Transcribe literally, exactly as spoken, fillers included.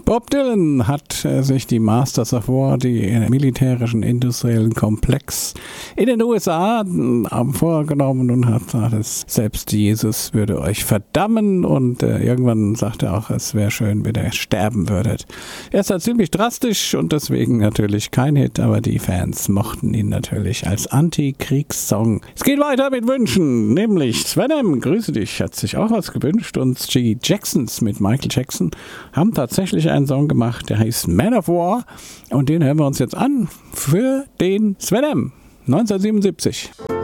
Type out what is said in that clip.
Bob Dylan hat äh, sich die Masters of War, die militärischen industriellen Komplex in den U S A äh, vorgenommen und hat gesagt, selbst Jesus würde euch verdammen und äh, irgendwann sagt er auch, es wäre schön, wenn ihr sterben würdet. Er ist halt ziemlich drastisch und deswegen natürlich kein Hit, aber die Fans mochten ihn natürlich als Anti-Kriegssong. Es geht weiter mit Wünschen, nämlich Sven M., grüße dich, hat sich auch was gewünscht und G. Jacksons mit Michael Jackson haben tatsächlich einen Song gemacht, der heißt Man of War und den hören wir uns jetzt an für den Sven M. neunzehnhundertsiebenundsiebzig.